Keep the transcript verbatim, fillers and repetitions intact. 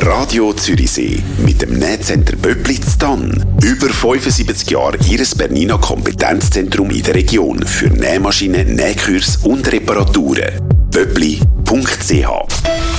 Radio Zürichsee mit dem Nähcenter Böppli in Thann. Über fünfundsiebzig Jahre Ihres Bernina Kompetenzzentrum in der Region für Nähmaschinen, Nähkurs und Reparaturen. böppli punkt c h